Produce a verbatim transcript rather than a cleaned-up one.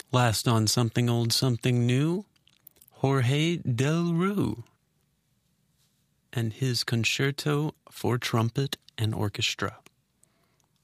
Last on Something Old, Something New, Jorge Del Rue and his Concerto for Trumpet and Orchestra.